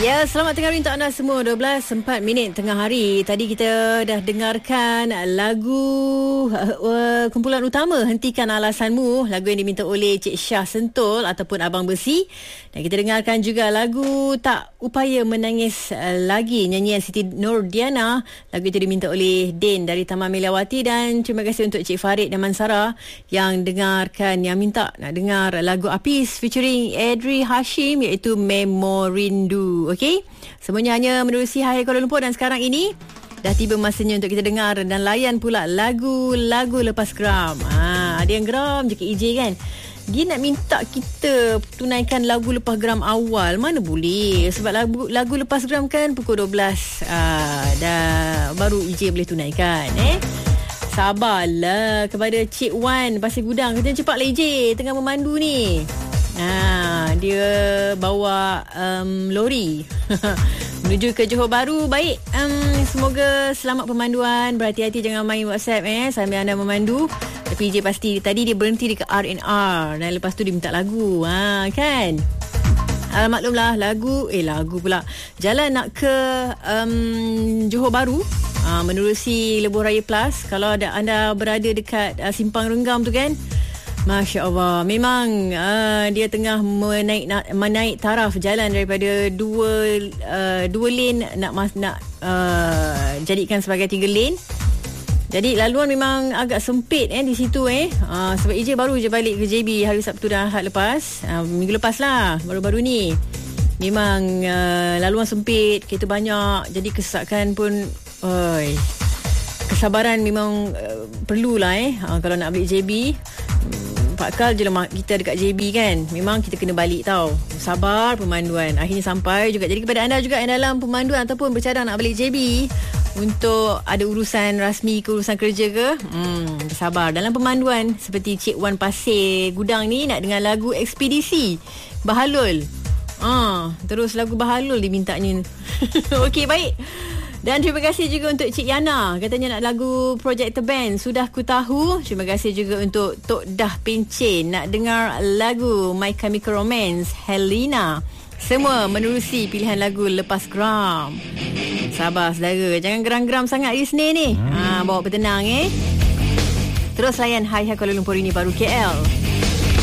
Ya, selamat tengah hari untuk anda semua. 12:04 tengah hari. Tadi kita dah dengarkan lagu kumpulan utama Hentikan Alasanmu, lagu yang diminta oleh Cik Syah Sentul ataupun Abang Besi. Dan kita dengarkan juga lagu Tak Upaya Menangis Lagi, nyanyian Siti Nurdiana, lagu itu diminta oleh Din dari Taman Meliawati. Dan terima kasih untuk Cik Farid dan Mansara yang minta nak dengar lagu Apis featuring Edri Hashim, iaitu Memorindu. Okey, semuanya hanya menerusi Hai Kuala Lumpur. Dan sekarang ini dah tiba masanya untuk kita dengar dan layan pula lagu-lagu lepas geram. Ada yang geram je ke EJ kan, dia nak minta kita tunaikan lagu lepas geram awal. Mana boleh, sebab lagu lepas geram kan pukul 12 dah baru EJ boleh tunaikan. Sabarlah kepada Cik Wan Pasir Gudang. Kata cepatlah EJ tengah memandu ni. Dia bawa lori menuju ke Johor Bahru. Baik, semoga selamat pemanduan. Berhati-hati, jangan main WhatsApp sambil anda memandu. Tapi je pasti tadi dia berhenti dekat R&R dan lepas tu dia minta lagu. Kan? Maklumlah lagu pula. Jalan nak ke Johor Bahru menerusi Lebuh Raya Plus. Kalau anda berada dekat Simpang Renggam tu kan, Masya Allah, memang dia tengah menaik taraf jalan daripada dua lane nak jadikan sebagai 3 lane. Jadi laluan memang agak sempit di situ sebab EJ baru je balik ke JB hari Sabtu dan Ahad lepas, minggu lepas lah, baru-baru ni. Memang laluan sempit, kereta banyak, jadi kesesakan pun kesabaran memang perlulah kalau nak balik JB. Pakal je lah kita dekat JB kan, memang kita kena balik tau. Sabar pemanduan, akhirnya sampai juga. Jadi kepada anda juga yang dalam pemanduan ataupun bercadang nak balik JB untuk ada urusan rasmi ke urusan kerja ke, sabar dalam pemanduan. Seperti Cik Wan Pasir Gudang ni nak dengar lagu Ekspedisi Bahalul. Terus lagu Bahalul dimintanya. Okey, baik. Dan terima kasih juga untuk Cik Yana, katanya nak lagu Projector Band, Sudah Ku Tahu. Terima kasih juga untuk Tok Dah Pencen, nak dengar lagu My Chemical Romance, Helena. Semua menerusi pilihan lagu lepas geram. Sabar saudara, jangan geram-geram sangat hari Senin ni. Bawa bertenang Terus layan Hai Kuala Lumpur, ini baru KL.